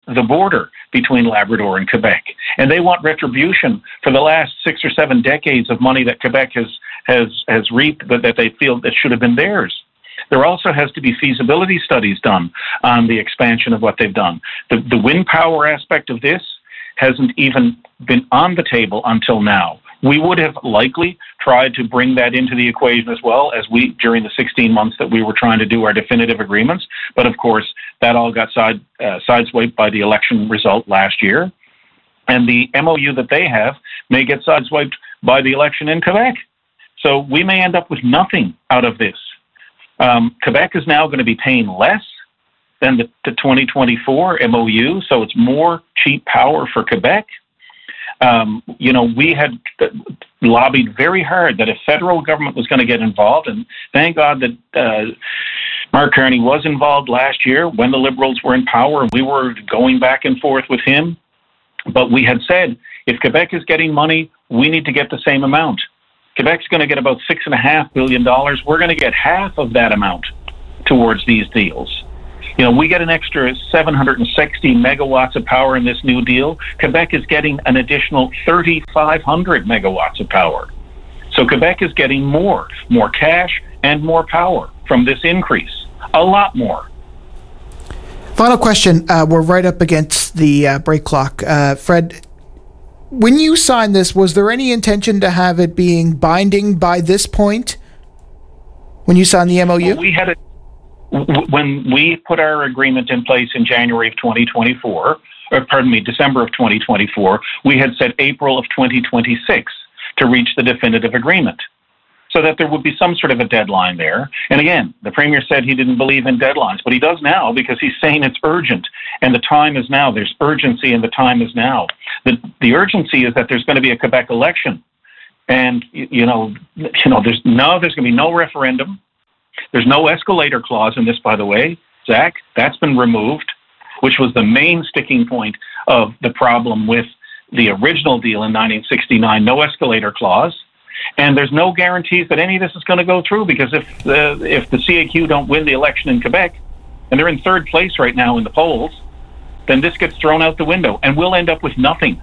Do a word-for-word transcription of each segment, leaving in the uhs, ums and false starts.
the border between Labrador and Quebec. And they want retribution for the last six or seven decades of money that Quebec has has has reaped, but that they feel that should have been theirs. There also has to be feasibility studies done on the expansion of what they've done. The, the wind power aspect of this hasn't even been on the table until now. We would have likely tried to bring that into the equation as well as we, during the sixteen months that we were trying to do our definitive agreements. But of course, that all got side, uh, sideswiped by the election result last year. And the M O U that they have may get sideswiped by the election in Quebec. So we may end up with nothing out of this. Um, Quebec is now going to be paying less than the, the twenty twenty-four M O U, so it's more cheap power for Quebec. Um, you know, we had lobbied very hard that if federal government was going to get involved, and thank God that uh, Mark Carney was involved last year when the Liberals were in power, and we were going back and forth with him. But we had said, if Quebec is getting money, we need to get the same amount. Quebec's going to get about six and a half billion dollars. We're going to get half of that amount towards these deals. You know, we get an extra seven hundred sixty megawatts of power in this new deal. Quebec is getting an additional thirty-five hundred megawatts of power. So Quebec is getting more, more cash and more power from this increase. A lot more. Final question. Uh, we're right up against the uh, break clock. Uh, Fred, when you signed this, was there any intention to have it being binding by this point when you signed the M O U? Well, we had a When we put our agreement in place in January of twenty twenty-four, or pardon me, December of twenty twenty-four, we had said April of twenty twenty-six to reach the definitive agreement, so that there would be some sort of a deadline there. And again, the Premier said he didn't believe in deadlines, but he does now because he's saying it's urgent, and the time is now. There's urgency, and the time is now. The, the urgency is that there's going to be a Quebec election, and you know, you know, there's no, there's going to be no referendum. There's no escalator clause in this, by the way, Zach. That's been removed, which was the main sticking point of the problem with the original deal in nineteen sixty-nine, no escalator clause. And there's no guarantees that any of this is going to go through, because if the, if the C A Q don't win the election in Quebec, and they're in third place right now in the polls, then this gets thrown out the window, and we'll end up with nothing.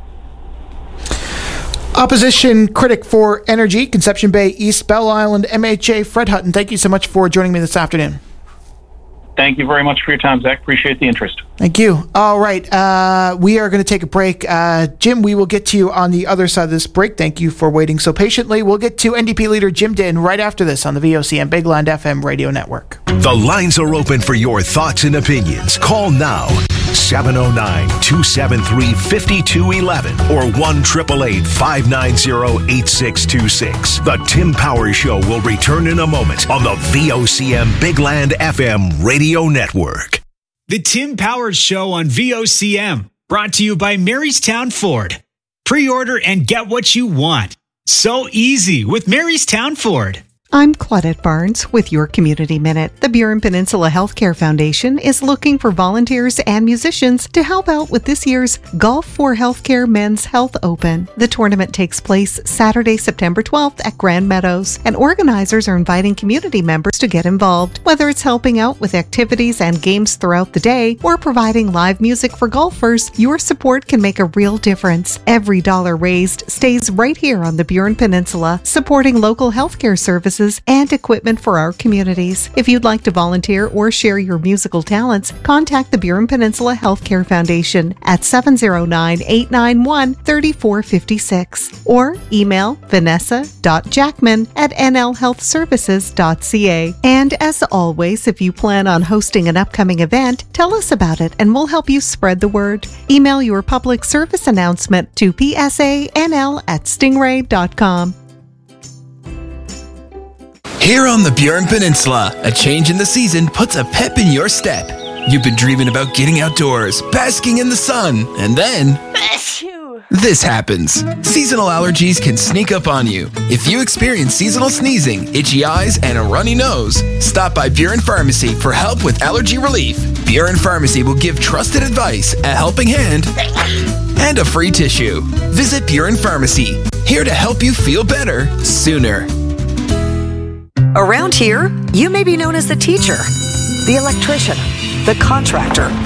Opposition critic for energy, Conception Bay, East Bell Island, M H A, Fred Hutton, thank you so much for joining me this afternoon. Thank you very much for your time, Zach. Appreciate the interest. Thank you. All right. Uh, we are going to take a break. Uh, Jim, we will get to you on the other side of this break. Thank you for waiting so patiently. We'll get to N D P leader Jim Dinn right after this on the V O C M Big Land F M radio network. The lines are open for your thoughts and opinions. Call now. seven oh nine, two seven three, five two one one or one eight eight eight, five nine zero, eight six two six. The Tim Powers Show will return in a moment on the V O C M Big Land F M radio network. The Tim Powers Show on V O C M, brought to you by Marystown Ford. Pre-order and get what you want. So easy with Marystown Ford. I'm Claudette Barnes with your Community Minute. The Burin Peninsula Healthcare Foundation is looking for volunteers and musicians to help out with this year's Golf for Healthcare Men's Health Open. The tournament takes place Saturday, September twelfth at Grand Meadows, and organizers are inviting community members to get involved. Whether it's helping out with activities and games throughout the day or providing live music for golfers, your support can make a real difference. Every dollar raised stays right here on the Burin Peninsula, supporting local healthcare services and equipment for our communities. If you'd like to volunteer or share your musical talents, contact the Burin Peninsula Healthcare Foundation at seven oh nine, eight nine one, three four five six or email vanessa dot jackman at n l health services dot c a. And as always, if you plan on hosting an upcoming event, tell us about it and we'll help you spread the word. Email your public service announcement to p s a n l at stingray dot com. Here on the Burin Peninsula, a change in the season puts a pep in your step. You've been dreaming about getting outdoors, basking in the sun, and then this happens. Seasonal allergies can sneak up on you. If you experience seasonal sneezing, itchy eyes, and a runny nose, stop by Burin Pharmacy for help with allergy relief. Burin Pharmacy will give trusted advice, a helping hand, and a free tissue. Visit Burin Pharmacy, here to help you feel better sooner. Around here, you may be known as the teacher, the electrician, the contractor,